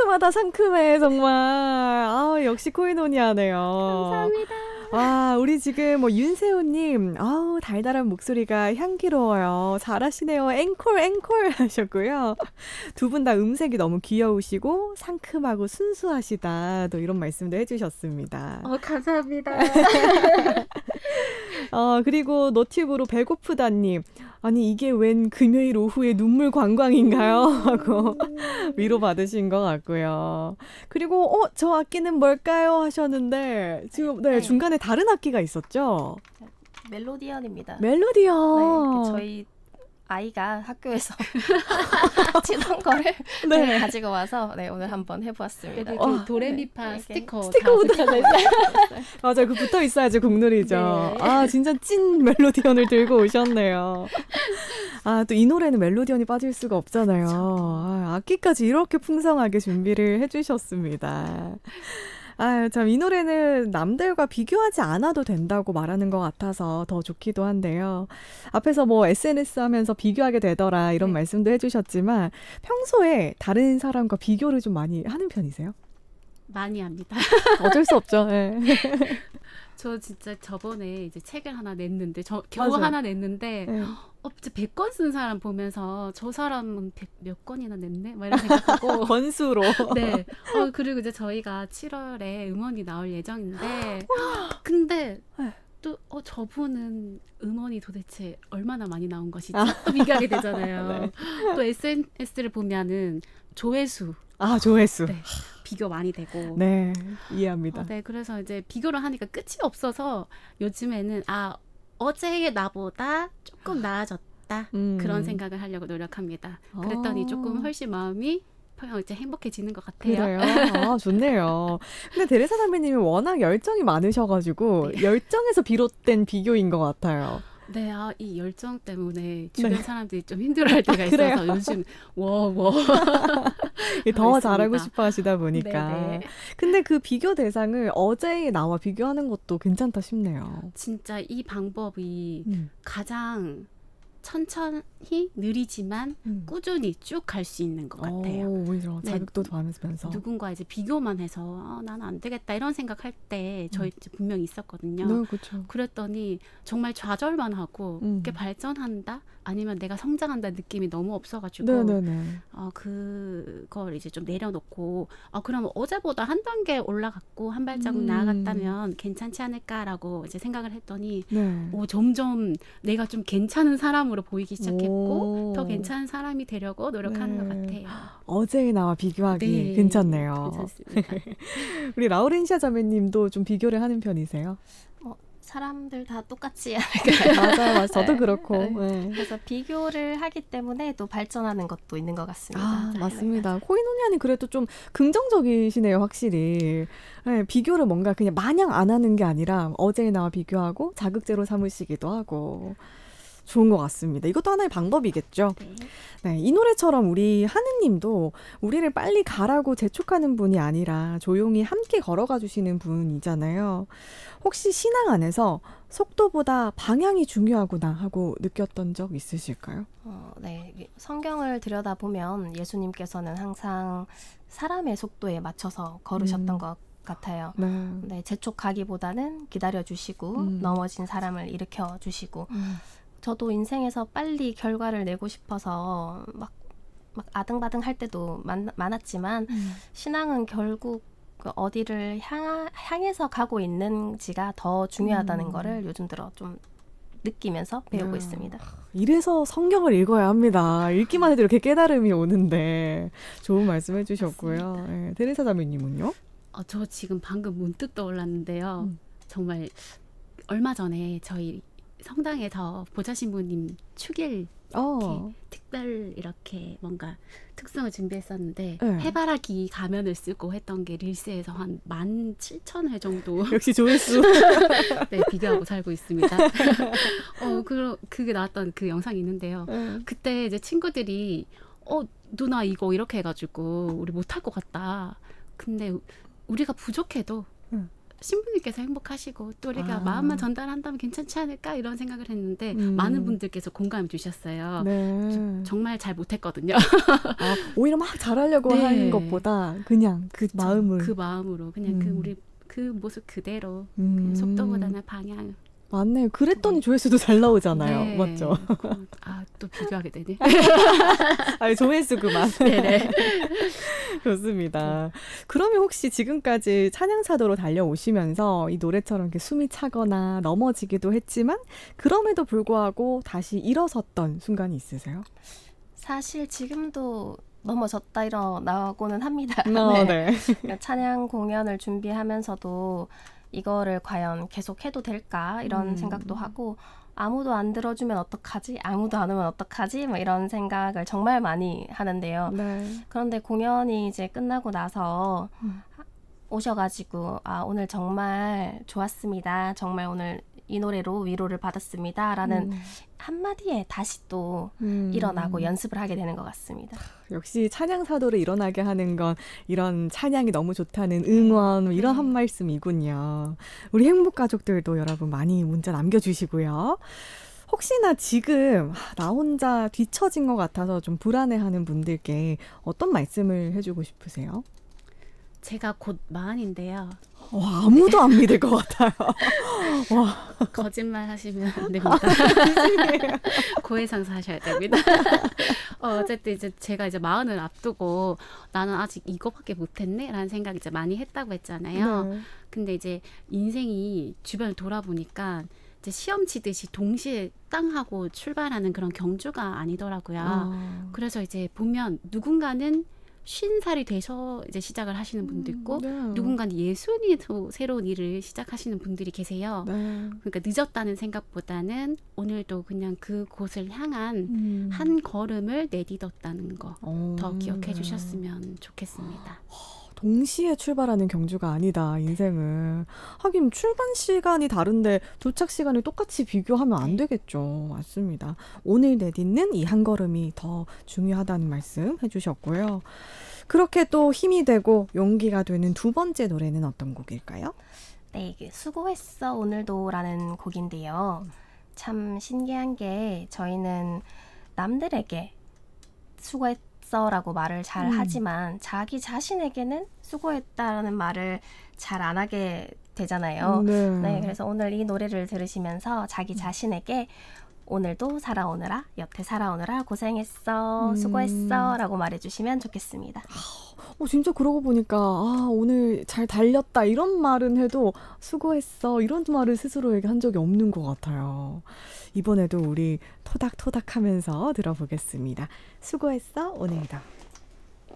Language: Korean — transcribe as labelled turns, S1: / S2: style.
S1: 상큼하다 상큼해 정말. 아 역시 코이노니아네요.
S2: 감사합니다.
S1: 와 우리 지금 뭐 윤세호님 아우 달달한 목소리가 향기로워요. 잘하시네요. 앵콜 앵콜 하셨고요. 두 분 다 음색이 너무 귀여우시고 상큼하고 순수하시다. 또 이런 말씀도 해주셨습니다.
S2: 감사합니다.
S1: 그리고 너튜브로 배고프다님. 아니 이게 웬 금요일 오후에 눈물 관광인가요? 하고 위로받으신 것 같고요. 그리고 저 악기는 뭘까요? 하셨는데 지금 네, 중간에 다른 악기가 있었죠?
S3: 멜로디언입니다.
S1: 멜로디언.
S3: 네, 저희 아이가 학교에서 치던 거를
S1: 네.
S3: 가지고 와서 오늘 한번 해보았습니다.
S2: 도레미파 스티커
S1: 붙어있어요. 맞아요. 그 붙어 있어야지 국룰이죠.
S2: 네.
S1: 아 진짜 찐 멜로디언을 들고 오셨네요. 아 또 이 노래는 멜로디언이 빠질 수가 없잖아요. 악기까지 이렇게 풍성하게 준비를 해주셨습니다. 참 이 노래는 남들과 비교하지 않아도 된다고 말하는 것 같아서 더 좋기도 한데요. 앞에서 뭐 SNS 하면서 비교하게 되더라 이런 말씀도 해주셨지만 평소에 다른 사람과 비교를 좀 많이 하는 편이세요?
S2: 많이 합니다.
S1: 어쩔 수 없죠. 네.
S2: 저 진짜 저번에 이제 책을 하나 냈는데 겨우
S1: 맞아요.
S2: 하나 냈는데
S1: 네.
S2: 진짜 100권 쓴 사람 보면서 저 사람은 몇 권이나 냈네? 막 이런 생각하고
S1: 권수로.
S2: 네. 그리고 이제 저희가 7월에 음원이 나올 예정인데 근데 또 저분은 음원이 도대체 얼마나 많이 나온 것이지? 또 비교하게 되잖아요.
S1: 네.
S2: 또 SNS를 보면은 조회수
S1: 조회수.
S2: 네. 비교 많이 되고.
S1: 네, 이해합니다.
S2: 네, 그래서 이제 비교를 하니까 끝이 없어서 요즘에는 어제의 나보다 조금 나아졌다. 그런 생각을 하려고 노력합니다. 그랬더니 조금 훨씬 마음이 이제 행복해지는 것 같아요.
S1: 그래요? 좋네요. 근데 데레사 선배님이 워낙 열정이 많으셔가지고
S2: 네.
S1: 열정에서 비롯된 비교인 것 같아요.
S2: 네, 이 열정 때문에 주변 사람들이 좀 힘들어할 때가 있어서
S1: 그래요?
S2: 요즘
S1: 더 잘하고 싶어 하시다 보니까.
S2: 네네.
S1: 근데 그 비교 대상을 어제의 나와 비교하는 것도 괜찮다 싶네요.
S2: 진짜 이 방법이 가장 천천히 느리지만 꾸준히 쭉 갈 수 있는 것 같아요.
S1: 오히려 자극도 많으면서.
S2: 누군가 이제 비교만 해서 나는 안 되겠다 이런 생각할 때 저희 분명히 있었거든요.
S1: 네, 그렇죠.
S2: 그랬더니 정말 좌절만 하고 이렇게 발전한다? 아니면 내가 성장한다는 느낌이 너무 없어가지고 그걸 이제 좀 내려놓고 그럼 어제보다 한 단계 올라갔고 한 발자국 나아갔다면 괜찮지 않을까라고 이제 생각을 했더니 점점 내가 좀 괜찮은 사람으로 보이기 시작했고 더 괜찮은 사람이 되려고 노력하는 것 같아요.
S1: 어제의 나와 비교하기 괜찮네요.
S2: 괜찮습니다.
S1: 우리 라우렌시아 자매님도 좀 비교를 하는 편이세요?
S3: 사람들 다 똑같지 않을까요?
S1: 맞아요. 저도 그렇고. 네.
S3: 그래서 비교를 하기 때문에 또 발전하는 것도 있는 것 같습니다.
S1: 맞습니다. 코이노니아는 그래도 좀 긍정적이시네요, 확실히. 네, 비교를 뭔가 그냥 마냥 안 하는 게 아니라 어제의 나와 비교하고 자극제로 삼으시기도 하고. 좋은 것 같습니다. 이것도 하나의 방법이겠죠. 네, 이 노래처럼 우리 하느님도 우리를 빨리 가라고 재촉하는 분이 아니라 조용히 함께 걸어가 주시는 분이잖아요. 혹시 신앙 안에서 속도보다 방향이 중요하구나 하고 느꼈던 적 있으실까요?
S3: 네, 성경을 들여다보면 예수님께서는 항상 사람의 속도에 맞춰서 걸으셨던 것 같아요. 네, 재촉하기보다는 기다려주시고 넘어진 사람을 일으켜주시고 저도 인생에서 빨리 결과를 내고 싶어서 막 아등바등 할 때도 많았지만 신앙은 결국 어디를 향해서 가고 있는지가 더 중요하다는 거를 요즘 들어 좀 느끼면서 배우고 있습니다.
S1: 이래서 성경을 읽어야 합니다. 읽기만 해도 이렇게 깨달음이 오는데 좋은 말씀 해주셨고요. 네, 테레사 자매님은요?
S2: 저 지금 방금 문득 떠올랐는데요. 정말 얼마 전에 저희 성당에서 보좌신부님 축일 특별 이렇게 뭔가 특성을 준비했었는데 해바라기 가면을 쓰고 했던 게 릴스에서 한 17,000회 정도
S1: 역시 조회수
S2: 네, 비교하고 살고 있습니다. 그게 나왔던 그 영상이 있는데요. 그때 이제 친구들이 누나 이거 이렇게 해가지고 우리 못할 것 같다. 근데 우리가 부족해도 신부님께서 행복하시고 또 우리가 마음만 전달한다면 괜찮지 않을까 이런 생각을 했는데 많은 분들께서 공감해 주셨어요.
S1: 네.
S2: 정말 잘 못했거든요.
S1: 오히려 막 잘하려고
S2: 네.
S1: 하는 것보다 그냥 그 마음을
S2: 그 마음으로 그냥 우리 그 모습 그대로 그냥 속도보다는 방향.
S1: 맞네요. 그랬더니 조회수도 잘 나오잖아요.
S2: 네.
S1: 맞죠?
S2: 또 비교하게 되네.
S1: 조회수구만.
S2: 네네.
S1: 좋습니다. 그러면 혹시 지금까지 찬양사도로 달려오시면서 이 노래처럼 이렇게 숨이 차거나 넘어지기도 했지만 그럼에도 불구하고 다시 일어섰던 순간이 있으세요?
S3: 사실 지금도 넘어졌다 일어나고는 합니다.
S1: 네.
S3: 찬양 공연을 준비하면서도 이거를 과연 계속 해도 될까 이런 생각도 하고 아무도 안 들어주면 어떡하지? 아무도 안 오면 어떡하지? 뭐 이런 생각을 정말 많이 하는데요.
S1: 네.
S3: 그런데 공연이 이제 끝나고 나서 오셔가지고 오늘 정말 좋았습니다. 정말 오늘 이 노래로 위로를 받았습니다. 라는 한마디에 다시 또 일어나고 연습을 하게 되는 것 같습니다.
S1: 역시 찬양사도를 일어나게 하는 건 이런 찬양이 너무 좋다는 응원 이런 한 말씀이군요. 우리 행복가족들도 여러분 많이 문자 남겨주시고요. 혹시나 지금 나 혼자 뒤처진 것 같아서 좀 불안해하는 분들께 어떤 말씀을 해주고 싶으세요?
S2: 제가 곧 40인데요.
S1: 와, 아무도 안 믿을 것 같아요. 와.
S2: 거짓말 하시면 안 됩니다. 고해상사 하셔야 됩니다. 어쨌든 이제 제가 이제 40을 앞두고 나는 아직 이거밖에 못했네? 라는 생각 이제 많이 했다고 했잖아요.
S1: 네.
S2: 근데 이제 인생이 주변을 돌아보니까 이제 시험 치듯이 동시에 땅하고 출발하는 그런 경주가 아니더라고요. 그래서 이제 보면 누군가는 50살이 돼서 이제 시작을 하시는 분도 있고
S1: 네.
S2: 누군가는 예순이도 새로운 일을 시작하시는 분들이 계세요.
S1: 네.
S2: 그러니까 늦었다는 생각보다는 오늘도 그냥 그곳을 향한 한 걸음을 내딛었다는 거 더 기억해 주셨으면 좋겠습니다.
S1: 동시에 출발하는 경주가 아니다, 인생은. 하긴 출발 시간이 다른데 도착 시간을 똑같이 비교하면 안 되겠죠. 맞습니다. 오늘 내딛는 이 한 걸음이 더 중요하다는 말씀 해주셨고요. 그렇게 또 힘이 되고 용기가 되는 두 번째 노래는 어떤 곡일까요?
S3: 네, 수고했어 오늘도라는 곡인데요. 참 신기한 게 저희는 남들에게 수고했어라고 말을 잘 하지만 자기 자신에게는 수고했다라는 말을 잘 안 하게 되잖아요. 네, 그래서 오늘 이 노래를 들으시면서 자기 자신에게 오늘도 살아오느라 여태 살아오느라 고생했어 수고했어 라고 말해주시면 좋겠습니다.
S1: 진짜 그러고 보니까 오늘 잘 달렸다 이런 말은 해도 수고했어 이런 말을 스스로에게 한 적이 없는 것 같아요. 이번에도 우리 토닥토닥 하면서 들어보겠습니다. 수고했어 오늘도.